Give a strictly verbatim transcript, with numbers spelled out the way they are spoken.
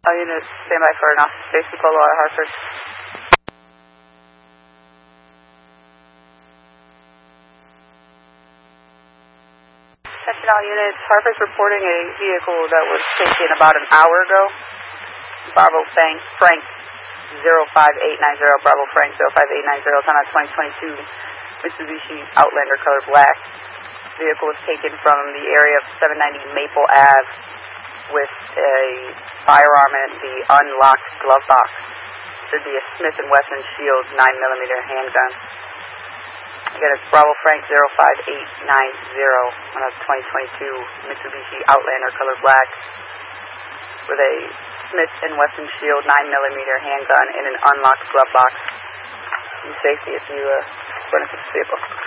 All units, stand by for an officer Stacy Polo at Hartford. Attention all units, Hartford's reporting a vehicle that was taken about an hour ago. Bravo Frank, Frank zero five eight nine zero, Bravo Frank zero five eight nine zero, time out twenty twenty-two Mitsubishi Outlander color black. Vehicle was taken from the area of seven ninety Maple Ave with a firearm in the unlocked glove box. Should be a Smith and Wesson Shield nine millimeter handgun. Again, it's Bravo Frank zero five eight nine zero on a twenty twenty-two Mitsubishi Outlander color black with a Smith and Wesson Shield nine millimeter handgun in an unlocked glove box. Be safety if you uh, run into this vehicle.